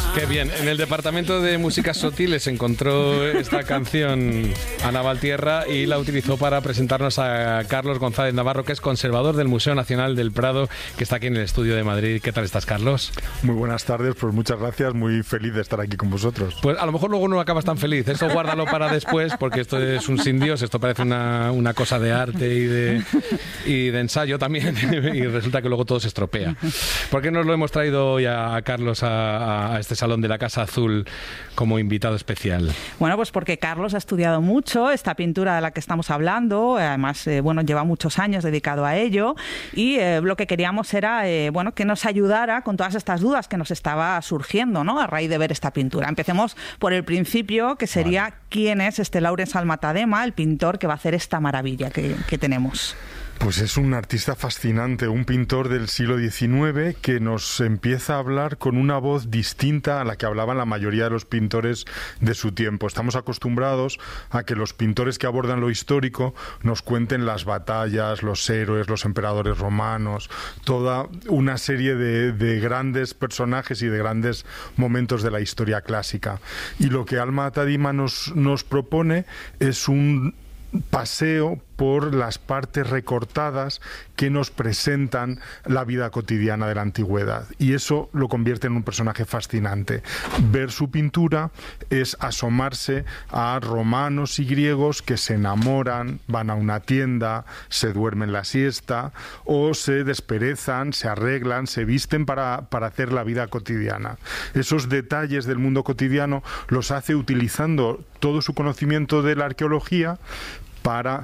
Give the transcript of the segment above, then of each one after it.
Qué bien. En el Departamento de Músicas Sutiles encontró esta canción Ana Valtierra y la utilizó para presentarnos a Carlos González Navarro, que es conservador del Museo Nacional del Prado, que está aquí en el estudio de Madrid. ¿Qué tal estás, Carlos? Muy buenas tardes, pues muchas gracias, muy feliz de estar aquí con vosotros. Pues a lo mejor luego no acabas tan feliz, eso guárdalo para después, porque esto es un sin Dios, esto parece una cosa de arte y de ensayo también, y resulta que luego todo se estropea. ¿Por qué nos lo hemos traído hoy a Carlos a este Salón de la Casa Azul como invitado especial? Bueno, pues porque Carlos ha estudiado mucho esta pintura de la que estamos hablando, además, lleva muchos años dedicado a ello, y lo que queríamos era, que nos ayudara con todas estas dudas que nos estaba surgiendo, ¿no?, a raíz de ver esta pintura. Empecemos por el principio, que sería quién es este Laurens Almatadema, el pintor que va a hacer esta maravilla que tenemos. Pues es un artista fascinante, un pintor del siglo XIX que nos empieza a hablar con una voz distinta a la que hablaban la mayoría de los pintores de su tiempo. Estamos acostumbrados a que los pintores que abordan lo histórico nos cuenten las batallas, los héroes, los emperadores romanos, toda una serie de grandes personajes y de grandes momentos de la historia clásica. Y lo que Almatadema nos propone es un paseo por las partes recortadas que nos presentan la vida cotidiana de la antigüedad, y eso lo convierte en un personaje fascinante. Ver su pintura es asomarse a romanos y griegos que se enamoran, van a una tienda, se duermen la siesta o se desperezan, se arreglan, se visten para hacer la vida cotidiana. Esos detalles del mundo cotidiano los hace utilizando todo su conocimiento de la arqueología para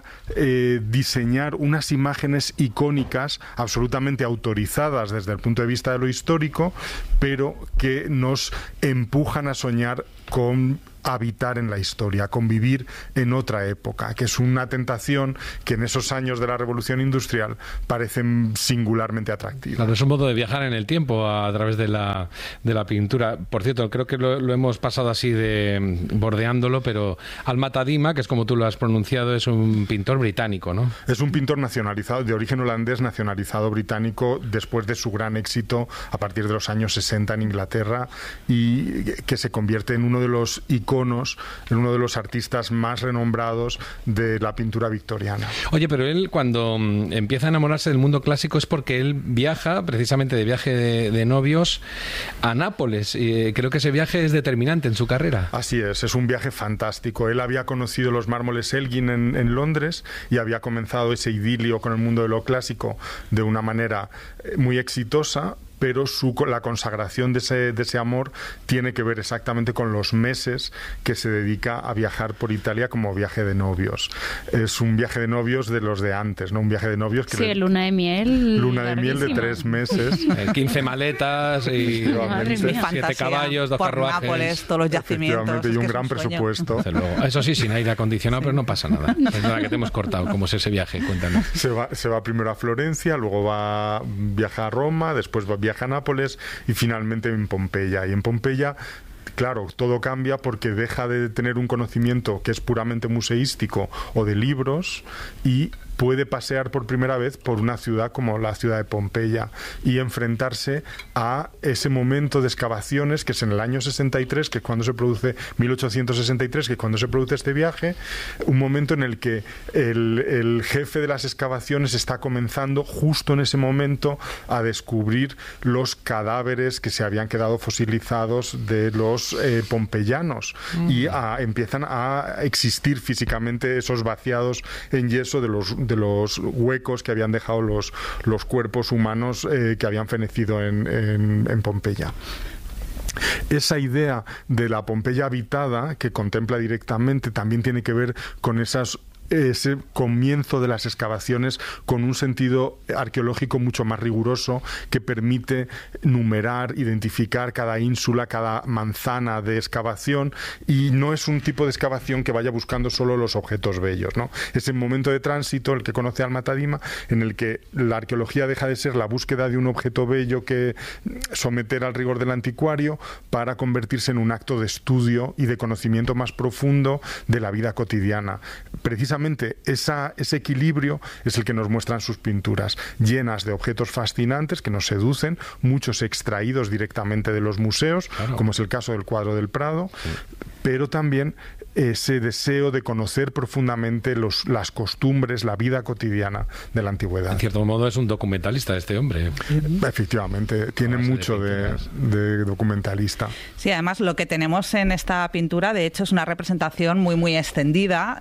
diseñar unas imágenes icónicas absolutamente autorizadas desde el punto de vista de lo histórico, pero que nos empujan a soñar con habitar en la historia, con vivir en otra época, que es una tentación que en esos años de la Revolución Industrial parecen singularmente atractiva. Claro, es un modo de viajar en el tiempo a través de la pintura. Por cierto, creo que lo hemos pasado así bordeándolo, pero Almatadema, que es como tú lo has pronunciado, es un pintor británico, ¿no? Es un pintor nacionalizado, de origen holandés, nacionalizado británico, después de su gran éxito a partir de los años 60 en Inglaterra, y que se convierte en uno de los iconos, en uno de los artistas más renombrados de la pintura victoriana. Oye, pero él cuando empieza a enamorarse del mundo clásico es porque él viaja, precisamente de viaje de novios, a Nápoles. Y creo que ese viaje es determinante en su carrera. Así es un viaje fantástico. Él había conocido los mármoles Elgin en Londres y había comenzado ese idilio con el mundo de lo clásico de una manera muy exitosa, pero la consagración de ese amor tiene que ver exactamente con los meses que se dedica a viajar por Italia como viaje de novios. Es un viaje de novios de los de antes, ¿no? Un viaje de novios que... Sí, luna de miel. Luna de miel de 3 meses. 15 maletas y 7 caballos, 12 carruajes. Nápoles, todos los yacimientos. Y un gran presupuesto. Eso sí, sin aire acondicionado, pero no pasa nada. Perdona que te hemos cortado. ¿Cómo es ese viaje? Cuéntanos. Se va primero a Florencia, luego viaja a Roma, después viaja a Nápoles y finalmente en Pompeya. Y en Pompeya, claro, todo cambia porque deja de tener un conocimiento que es puramente museístico o de libros y puede pasear por primera vez por una ciudad como la ciudad de Pompeya y enfrentarse a ese momento de excavaciones que es en el año 63, que es cuando se produce 1863, que es cuando se produce este viaje, un momento en el que el jefe de las excavaciones está comenzando justo en ese momento a descubrir los cadáveres que se habían quedado fosilizados de los pompeyanos y empiezan a existir físicamente esos vaciados en yeso de los huecos que habían dejado los cuerpos humanos que habían fenecido en Pompeya. Esa idea de la Pompeya habitada que contempla directamente también tiene que ver con ese comienzo de las excavaciones con un sentido arqueológico mucho más riguroso que permite numerar, identificar cada ínsula, cada manzana de excavación, y no es un tipo de excavación que vaya buscando solo los objetos bellos, ¿no? Es el momento de tránsito, el que conoce Almatadema, en el que la arqueología deja de ser la búsqueda de un objeto bello que someter al rigor del anticuario para convertirse en un acto de estudio y de conocimiento más profundo de la vida cotidiana. Precisamente precisamente ese equilibrio es el que nos muestran sus pinturas, llenas de objetos fascinantes que nos seducen, muchos extraídos directamente de los museos, claro, como es el caso del cuadro del Prado, sí, pero también ese deseo de conocer profundamente las costumbres, la vida cotidiana de la antigüedad. En cierto modo es un documentalista este hombre. Efectivamente, tiene mucho de documentalista. Sí, además lo que tenemos en esta pintura, de hecho, es una representación muy, muy extendida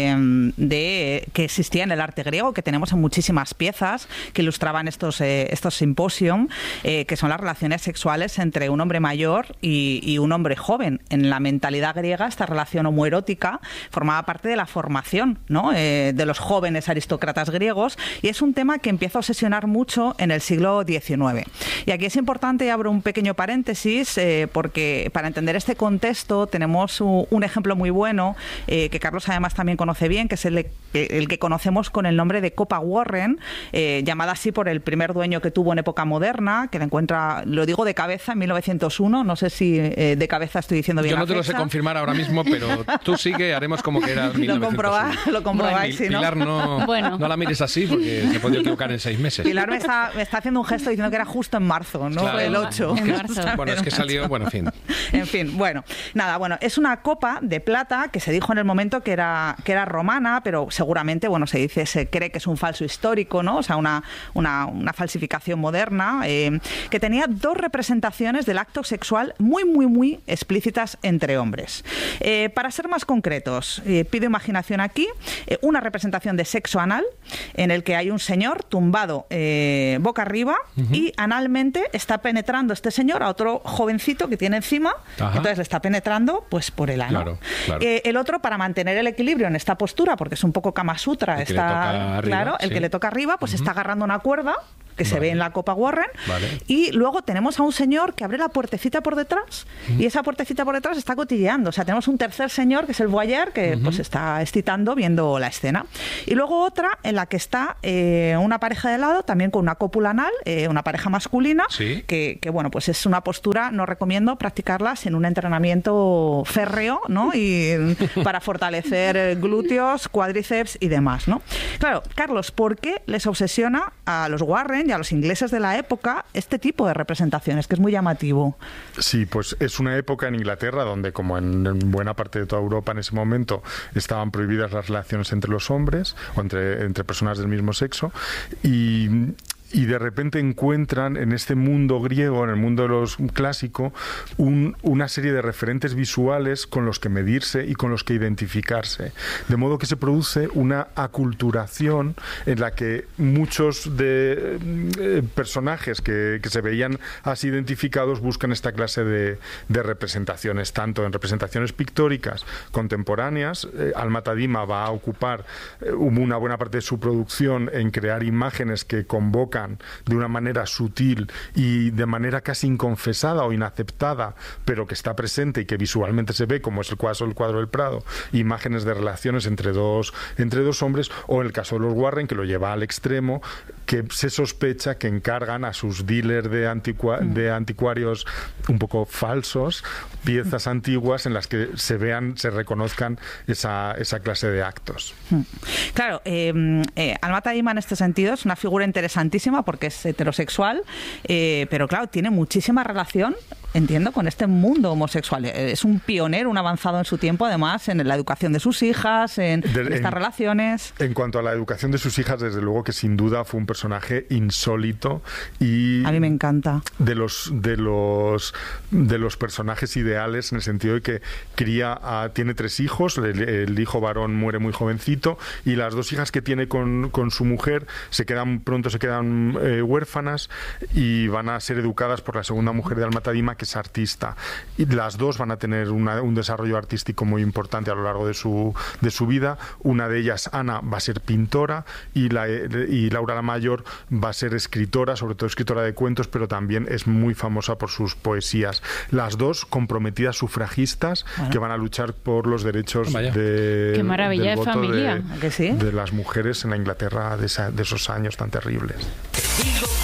de que existía en el arte griego, que tenemos en muchísimas piezas que ilustraban estos simposium, que son las relaciones sexuales entre un hombre mayor y un hombre joven. En la mentalidad griega, esta relación homoerótica formaba parte de la formación, ¿no?, de los jóvenes aristócratas griegos, y es un tema que empieza a obsesionar mucho en el siglo XIX. Y aquí es importante, y abro un pequeño paréntesis, porque para entender este contexto tenemos un ejemplo muy bueno, que Carlos además también conoce bien, que es el que conocemos con el nombre de Copa Warren, llamada así por el primer dueño que tuvo en época moderna, que la encuentra, lo digo de cabeza, en 1901, no sé si de cabeza estoy diciendo bien. Yo no te lo sé confirmar ahora mismo, pero tú sigue, haremos como que era 1901. Lo comprobáis, bueno, Pilar, no la mires así porque se podía equivocar en 6 meses. Pilar me está haciendo un gesto diciendo que era justo en marzo, ¿no? Claro, el 8. En marzo. Bueno, es que salió, bueno, en fin. En fin, bueno, nada, bueno, es una copa de plata que se dijo en el momento que era romana, pero seguramente, bueno, se cree que es un falso histórico, ¿no? O sea, una falsificación moderna, que tenía 2 representaciones del acto sexual muy, muy, muy explícitas entre hombres. Para ser más concretos, pido imaginación aquí, una representación de sexo anal en el que hay un señor tumbado boca arriba, y analmente está penetrando este señor a otro jovencito que tiene encima. Ajá. Entonces le está penetrando pues por el ano. Claro, claro. El otro, para mantener el equilibrio en esta postura, porque es un poco Kama Sutra, el que le toca arriba, pues está agarrando una cuerda que se ve en la Copa Warren, y luego tenemos a un señor que abre la puertecita por detrás, y esa puertecita por detrás está cotilleando. O sea, tenemos un tercer señor, que es el voyeur, que pues está excitando viendo la escena. Y luego otra en la que está una pareja de lado, también con una cópula anal, una pareja masculina, que bueno, pues es una postura, no recomiendo practicarlas en un entrenamiento férreo, ¿no? Y para fortalecer glúteos, cuádriceps y demás, ¿no? Claro, Carlos, ¿por qué les obsesiona a los Warren y a los ingleses de la época este tipo de representaciones, que es muy llamativo? Sí, pues es una época en Inglaterra donde, como en buena parte de toda Europa en ese momento, estaban prohibidas las relaciones entre los hombres o entre personas del mismo sexo, y de repente encuentran en este mundo griego, en el mundo de los clásico, una serie de referentes visuales con los que medirse y con los que identificarse. De modo que se produce una aculturación en la que muchos de personajes que se veían así identificados buscan esta clase de representaciones, tanto en representaciones pictóricas contemporáneas. Al-Matadima va a ocupar una buena parte de su producción en crear imágenes que convocan de una manera sutil y de manera casi inconfesada o inaceptada, pero que está presente y que visualmente se ve, como es el cuadro del Prado, imágenes de relaciones entre dos hombres, o en el caso de los Warren, que lo lleva al extremo, que se sospecha que encargan a sus dealers de anticuarios un poco falsos piezas antiguas en las que se reconozcan esa clase de actos. Claro, Al-Matadima en este sentido es una figura interesantísima porque es heterosexual, pero claro, tiene muchísima relación, entiendo, con este mundo homosexual. Es un pionero, un avanzado en su tiempo, además, en la educación de sus hijas, en estas relaciones. En cuanto a la educación de sus hijas, desde luego que sin duda fue un personaje insólito, y a mí me encanta. De los personajes ideales, en el sentido de que tiene 3 hijos, el hijo varón muere muy jovencito, y las 2 hijas que tiene con su mujer pronto se quedan huérfanas y van a ser educadas por la segunda mujer de Al-Matadima, que es artista, y las 2 van a tener un desarrollo artístico muy importante a lo largo de su vida. Una de ellas, Ana, va a ser pintora, y Laura la mayor va a ser escritora, sobre todo escritora de cuentos, pero también es muy famosa por sus poesías. Las 2 comprometidas sufragistas, que van a luchar por los derechos Qué maravilla del de voto familia. de las mujeres en la Inglaterra de esos años tan terribles.